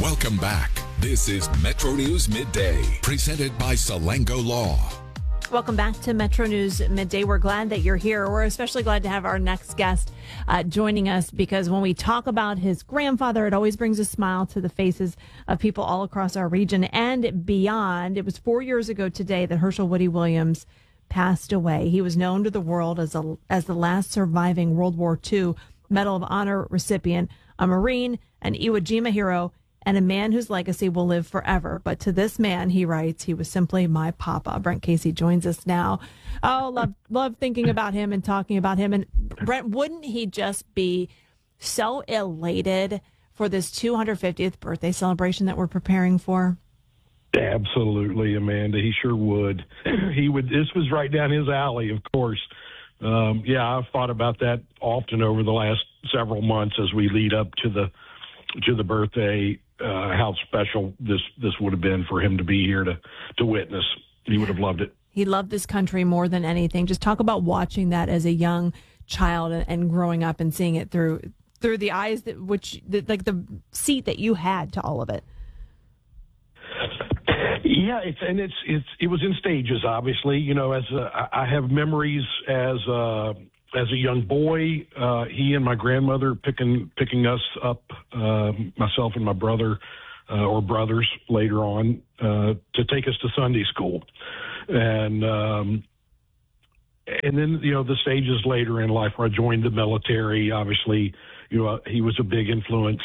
Welcome back. This is Metro News Midday, presented by Salango Law. Welcome back to Metro News Midday. We're glad that you're here. We're especially glad to have our next guest joining us, because when we talk about his grandfather, it always brings a smile to the faces of people all across our region and beyond. It was 4 years ago today that Herschel Woody Williams passed away. He was known to the world as the last surviving World War II Medal of Honor recipient, a Marine, an Iwo Jima hero, and a man whose legacy will live forever. But to this man, he writes, he was simply my papa. Brent Casey joins us now. Oh, love thinking about him and talking about him. And Brent, wouldn't he just be so elated for this 250th birthday celebration that we're preparing for? Absolutely, Amanda. He sure would. He would. This was right down his alley, of course. I've thought about that often over the last several months as we lead up to the birthday. How special this would have been for him to be here to witness. He would have loved it. He loved this country more than anything. Just talk about watching that as a young child and growing up and seeing it through the eyes like the seat that you had to all of it. Yeah, it was in stages. Obviously, as I have memories as a young boy, he and my grandmother picking us up, myself and my brother or brothers later on, to take us to Sunday school, and then the stages later in life where I joined the military. Obviously, he was a big influence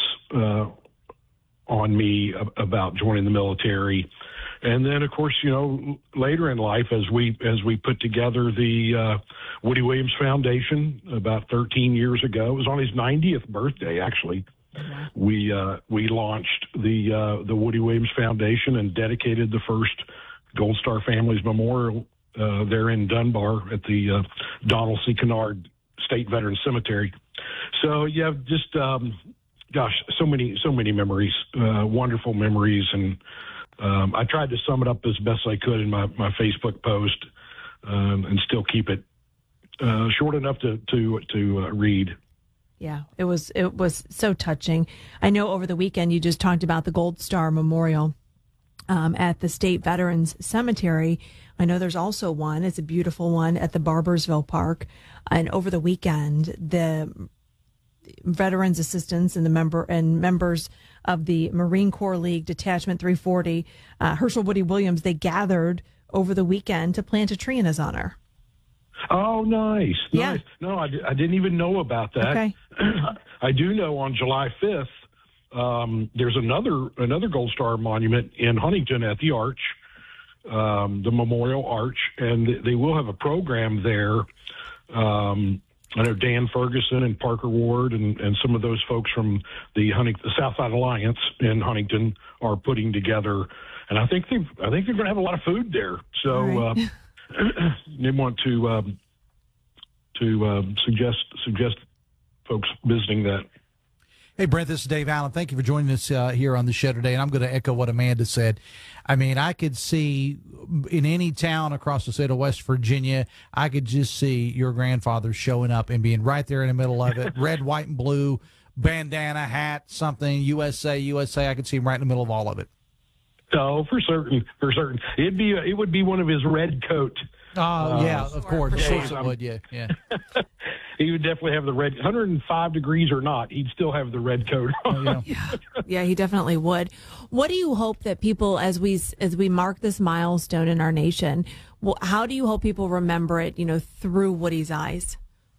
on me about joining the military. And then, of course, later in life, as we put together the Woody Williams Foundation about 13 years ago, it was on his 90th birthday, actually. Mm-hmm. We launched the Woody Williams Foundation and dedicated the first Gold Star Families Memorial there in Dunbar at the Donald C. Kennard State Veterans Cemetery. So, yeah, just so many memories, wonderful memories, and I tried to sum it up as best I could in my Facebook post, and still keep it short enough to read. Yeah, it was so touching. I know over the weekend you just talked about the Gold Star Memorial at the State Veterans Cemetery. I know there's also one. It's a beautiful one at the Barbersville Park. And over the weekend, the veterans assistants and members of the Marine Corps League Detachment 340, Herschel Woody Williams, they gathered over the weekend to plant a tree in his honor. Oh, nice. Yeah. Nice. No, I didn't even know about that. Okay. I do know on July 5th, there's another Gold Star monument in Huntington at the Arch, the Memorial Arch, and they will have a program there. I know Dan Ferguson and Parker Ward and some of those folks from the Southside Alliance in Huntington are putting together, and I think they're going to have a lot of food there. So right. They want to suggest folks visiting that. Hey, Brent, this is Dave Allen. Thank you for joining us here on the show today. And I'm going to echo what Amanda said. I mean, I could see in any town across the state of West Virginia, I could just see your grandfather showing up and being right there in the middle of it. Red, white, and blue, bandana, hat, something, USA. I could see him right in the middle of all of it. Oh, for certain. It would be one of his red coat. Oh, yeah, of course. Of course it would, yeah. He would definitely have the red, 105 degrees or not, he'd still have the red coat on. Yeah, he definitely would. What do you hope that people, as we mark this milestone in our nation, how do you hope people remember it, through Woody's eyes?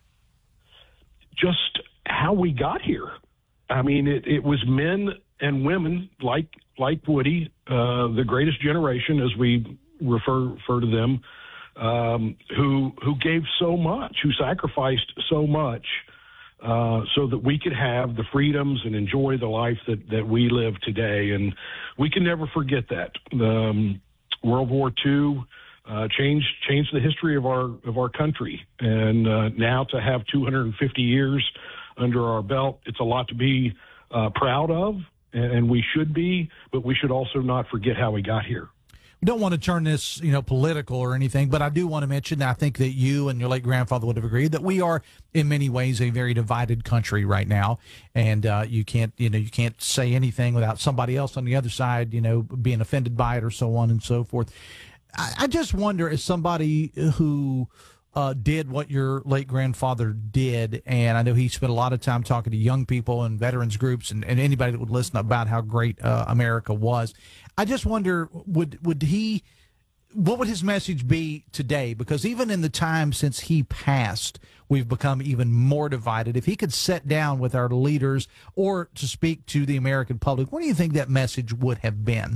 Just how we got here. I mean, it was men and women like Woody, the greatest generation, as we refer to them, who gave so much, who sacrificed so much, so that we could have the freedoms and enjoy the life that we live today. And we can never forget that. World War II changed the history of our country, and now to have 250 years under our belt, it's a lot to be proud of, and we should be, but we should also not forget how we got here. don't want to turn this, political or anything, but I do want to mention that I think that you and your late grandfather would have agreed that we are, in many ways, a very divided country right now, and you can't say anything without somebody else on the other side, being offended by it or so on and so forth. I just wonder, as somebody who did what your late grandfather did, and I know he spent a lot of time talking to young people and veterans groups and anybody that would listen about how great America was. I just wonder, what would his message be today? Because even in the time since he passed, we've become even more divided. If he could sit down with our leaders or to speak to the American public, what do you think that message would have been?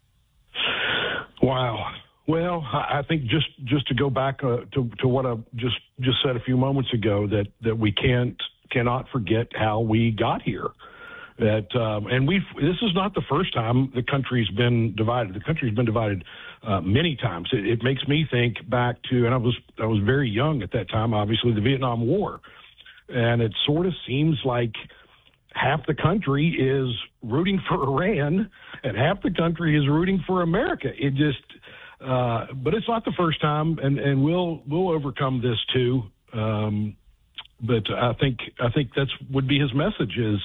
Wow. Well, I think just to go back to what I just said a few moments ago, that we cannot forget how we got here. That and this is not the first time the country's been divided. The country's been divided many times. It makes me think back to, and I was very young at that time, obviously, the Vietnam War, and it sort of seems like half the country is rooting for Iran and half the country is rooting for America. It just, but it's not the first time, and we'll overcome this too. But I think that's would be his message is.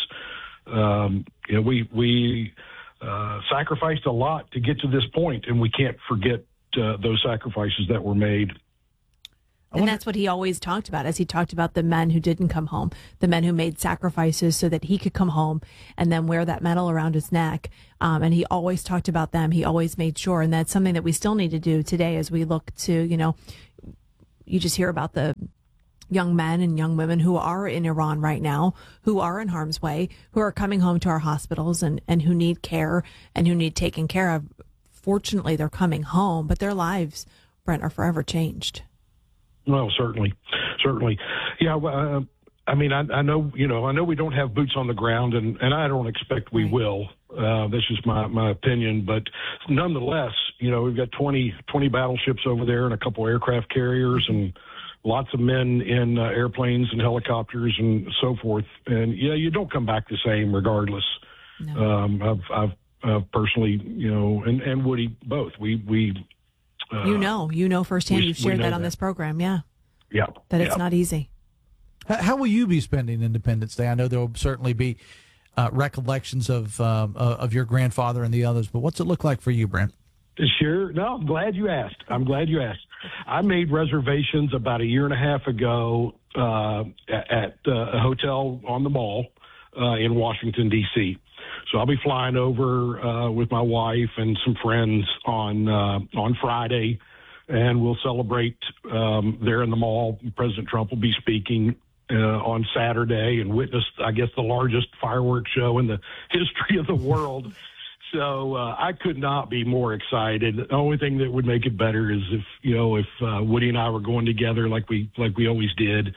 We sacrificed a lot to get to this point, and we can't forget those sacrifices that were made. And that's what he always talked about, as he talked about the men who didn't come home, the men who made sacrifices so that he could come home and then wear that medal around his neck. And he always talked about them. He always made sure. And that's something that we still need to do today as we look to, you just hear about the young men and young women who are in Iran right now, who are in harm's way, who are coming home to our hospitals and who need care and who need taken care of. Fortunately, they're coming home, but their lives, Brent, are forever changed. Well, certainly. Yeah. I mean, I know we don't have boots on the ground, and I don't expect we will. That's just my opinion. But nonetheless, we've got 20 battleships over there and a couple aircraft carriers and lots of men in airplanes and helicopters and so forth. And you don't come back the same regardless. No. I've personally, and Woody both. We firsthand. You've shared that on this program. Yeah. Yeah. That it's not easy. How will you be spending Independence Day? I know there will certainly be recollections of your grandfather and the others, but what's it look like for you, Brent? Sure. No, I'm glad you asked. I made reservations about a year and a half ago at a hotel on the Mall in Washington, D.C. So I'll be flying over with my wife and some friends on Friday, and we'll celebrate there in the Mall. President Trump will be speaking on Saturday and witness, I guess, the largest fireworks show in the history of the world. So I could not be more excited. The only thing that would make it better is if Woody and I were going together like we always did.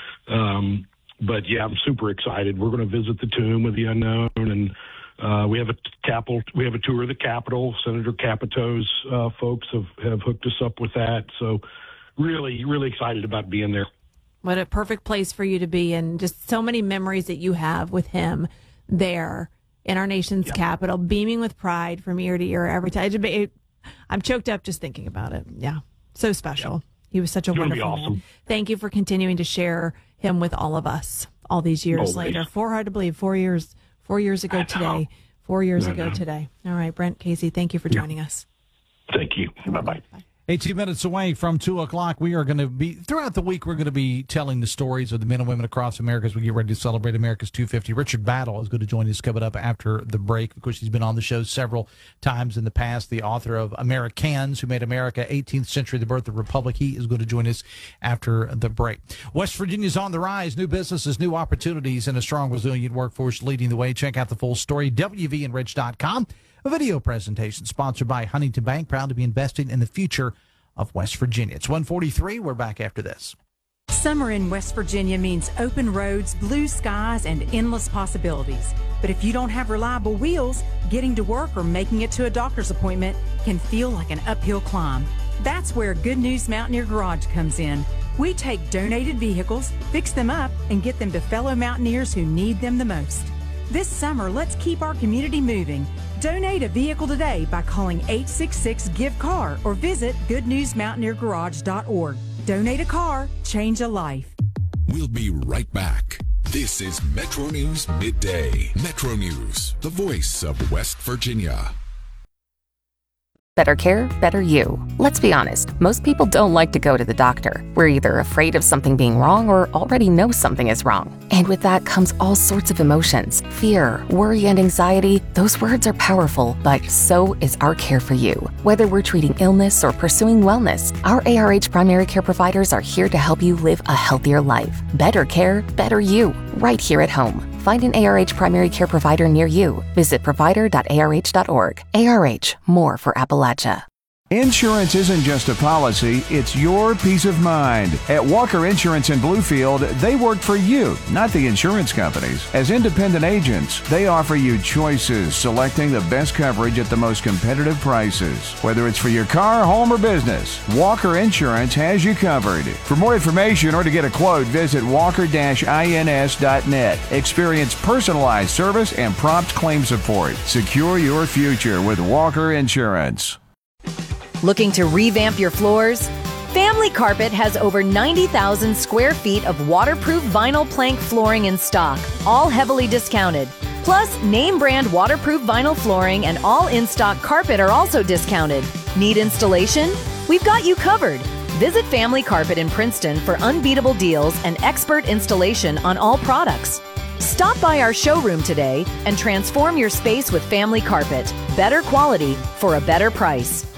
But yeah, I'm super excited. We're going to visit the Tomb of the Unknown, and we have a tour of the Capitol. Senator Capito's folks have hooked us up with that. So really, really excited about being there. What a perfect place for you to be, and just so many memories that you have with him there in our nation's capital, beaming with pride from ear to ear every time. I'm choked up just thinking about it. Yeah, so special. Yeah. He was such a wonderful man. Thank you for continuing to share him with all of us all these years later. Hard to believe, 4 years ago today. 4 years ago today. All right, Brent, Casey, thank you for joining us. Thank you. Bye-bye. 18 minutes away from 2 o'clock, we are going to be, throughout the week, we're going to be telling the stories of the men and women across America as we get ready to celebrate America's 250. Richard Battle is going to join us coming up after the break. Of course, he's been on the show several times in the past, the author of Americans, Who Made America, 18th Century, The Birth of the Republic. He is going to join us after the break. West Virginia's on the rise, new businesses, new opportunities, and a strong, resilient workforce leading the way. Check out the full story, WVNRidge.com. A video presentation sponsored by Huntington Bank, proud to be investing in the future of West Virginia. It's 1:43. We're back after this. Summer in West Virginia means open roads, blue skies, and endless possibilities. But if you don't have reliable wheels, getting to work or making it to a doctor's appointment can feel like an uphill climb. That's where Good News Mountaineer Garage comes in. We take donated vehicles, fix them up, and get them to fellow mountaineers who need them the most. This summer, let's keep our community moving. Donate a vehicle today by calling 866-GIVE-CAR or visit goodnewsmountaineergarage.org. Donate a car, change a life. We'll be right back. This is Metro News Midday. Metro News, the voice of West Virginia. Better care, better you. Let's be honest, most people don't like to go to the doctor. We're either afraid of something being wrong or already know something is wrong. And with that comes all sorts of emotions. Fear, worry, and anxiety. Those words are powerful, but so is our care for you. Whether we're treating illness or pursuing wellness, our ARH primary care providers are here to help you live a healthier life. Better care, better you. Right here at home. Find an ARH primary care provider near you. Visit provider.arh.org. ARH, more for Appalachia. Insurance isn't just a policy, it's your peace of mind. At Walker Insurance in Bluefield, they work for you, not the insurance companies. As independent agents, they offer you choices, selecting the best coverage at the most competitive prices. Whether it's for your car, home, or business, Walker Insurance has you covered. For more information or to get a quote, visit walker-ins.net. Experience personalized service and prompt claim support. Secure your future with Walker Insurance. Looking to revamp your floors? Family Carpet has over 90,000 square feet of waterproof vinyl plank flooring in stock, all heavily discounted. Plus, name brand waterproof vinyl flooring and all in-stock carpet are also discounted. Need installation? We've got you covered. Visit Family Carpet in Princeton for unbeatable deals and expert installation on all products. Stop by our showroom today and transform your space with Family Carpet. Better quality for a better price.